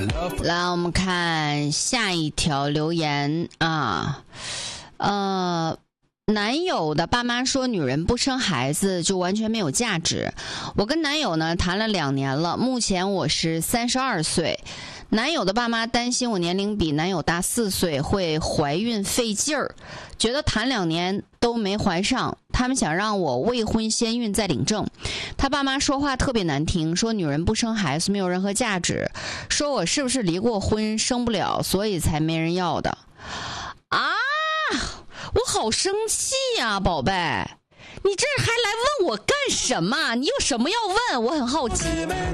来，我们看下一条留言啊，男友的爸妈说女人不生孩子就完全没有价值。我跟男友呢谈了2年了，目前我是32岁。男友的爸妈担心我年龄比男友大4岁会怀孕费劲儿，觉得谈2年都没怀上，他们想让我未婚先孕再领证。他爸妈说话特别难听，说女人不生孩子没有任何价值，说我是不是离过婚生不了，所以才没人要的啊！我好生气呀，宝贝，你这还来问我干什么？你有什么要问？我很好奇。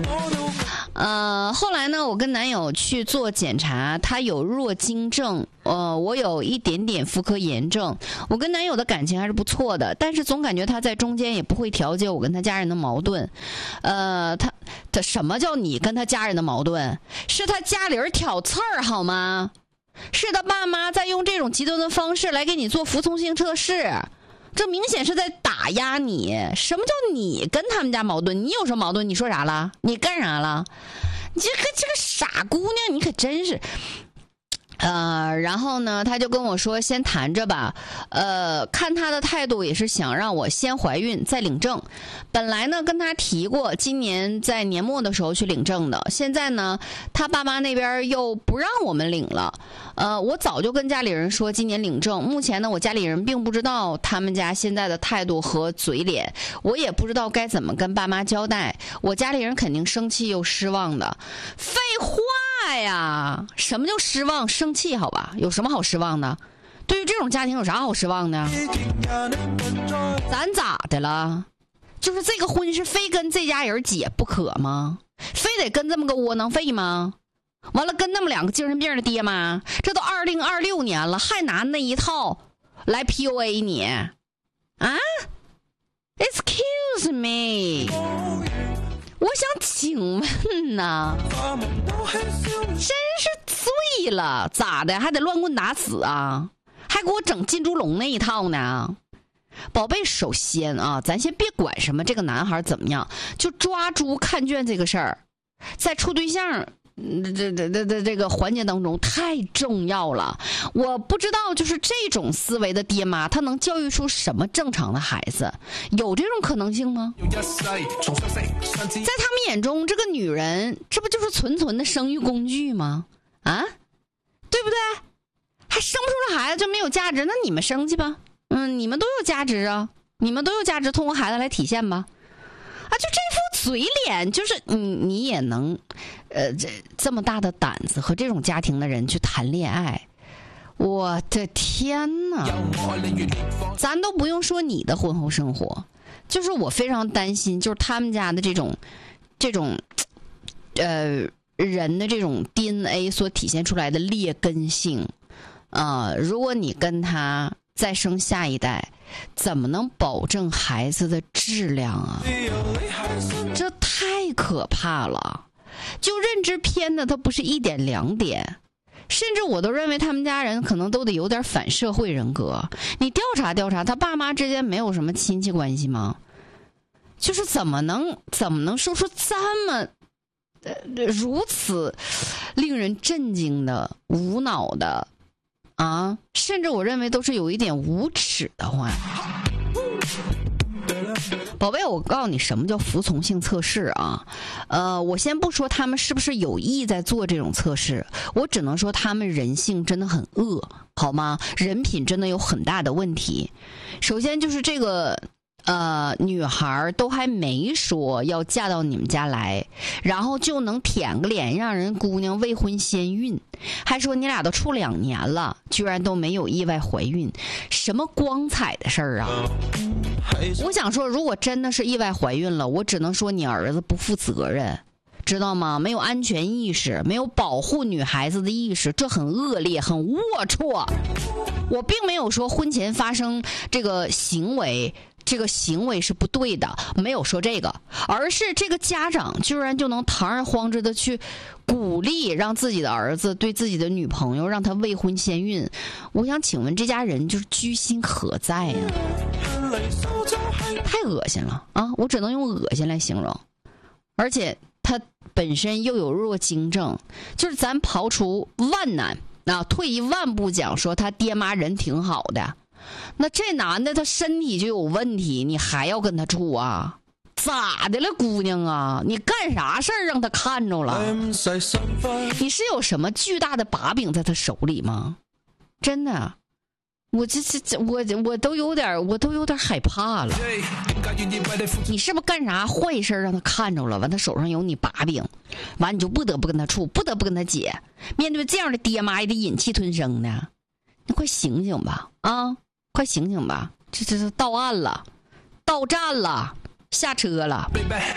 后来呢，我跟男友去做检查，他有弱精症，我有一点点妇科炎症。我跟男友的感情还是不错的，但是总感觉他在中间也不会调节我跟他家人的矛盾。他什么叫你跟他家人的矛盾？是他家里人挑刺儿好吗？是他爸妈在用这种极端的方式来给你做服从性测试，这明显是在打压你。什么叫你跟他们家矛盾？你有什么矛盾？你说啥了？你干啥了？你这个傻姑娘，你可真是。然后呢，他就跟我说先谈着吧，看他的态度也是想让我先怀孕再领证。本来呢跟他提过今年在年末的时候去领证的，现在呢他爸妈那边又不让我们领了。我早就跟家里人说今年领证，目前呢我家里人并不知道他们家现在的态度和嘴脸，我也不知道该怎么跟爸妈交代，我家里人肯定生气又失望的。废话呀，什么叫失望生气？好吧，有什么好失望的？对于这种家庭有啥好失望的？咱咋的了？就是这个婚是非跟这家人结不可吗？非得跟这么个窝囊废吗？完了跟那么2个精神病的爹妈，这都2026年了，还拿那一套来 PUA 你啊 ？Excuse me， 我想请问呐，真是醉了，咋的？还得乱棍打死啊？还给我整金猪笼那一套呢？宝贝，首先啊，咱先别管什么这个男孩怎么样，就抓猪看圈这个事儿，在处对象这个环节当中太重要了。我不知道就是这种思维的爹妈他能教育出什么正常的孩子，有这种可能性吗？在他们眼中这个女人这不就是纯的生育工具吗？啊，对不对？还生不出来孩子就没有价值，那你们生去吧。你们都有价值啊，你们都有价值，通过孩子来体现吧。啊，就这副嘴脸，就是你也能，这么大的胆子和这种家庭的人去谈恋爱，我的天哪！咱都不用说你的婚后生活，就是我非常担心，就是他们家的这种，人的这种 DNA 所体现出来的劣根性，如果你跟他再生下一代，怎么能保证孩子的质量啊？这太可怕了！就认知偏的，它不是1点2点，甚至我都认为他们家人可能都得有点反社会人格。你调查调查，他爸妈之间没有什么亲戚关系吗？就是怎么能说出这么如此令人震惊的、无脑的？甚至我认为都是有一点无耻的话。宝贝，我告诉你什么叫服从性测试啊？我先不说他们是不是有意在做这种测试，我只能说他们人性真的很恶，好吗？人品真的有很大的问题。首先就是这个女孩都还没说要嫁到你们家来，然后就能舔个脸让人姑娘未婚先孕，还说你俩都处2年了，居然都没有意外怀孕，什么光彩的事儿啊！我想说，如果真的是意外怀孕了，我只能说你儿子不负责任，知道吗？没有安全意识，没有保护女孩子的意识，这很恶劣，很龌龊。我并没有说婚前发生这个行为是不对的，没有说这个，而是这个家长居然就能堂而皇之的去鼓励让自己的儿子对自己的女朋友让他未婚先孕。我想请问这家人就是居心何在呀？太恶心了啊！我只能用恶心来形容。而且他本身又有弱精症，就是咱刨除万难啊，退一万步讲，说他爹妈人挺好的，那这男的他身体就有问题，你还要跟他处啊？咋的了，姑娘啊？你干啥事儿让他看着了？你是有什么巨大的把柄在他手里吗？真的，我都有点害怕了。你是不是干啥坏事让他看着了？完他手上有你把柄，完你就不得不跟他处，不得不跟他解。面对这样的爹妈也得忍气吞声的，你快醒醒吧啊！快醒醒吧！这到岸了，到站了。下车了。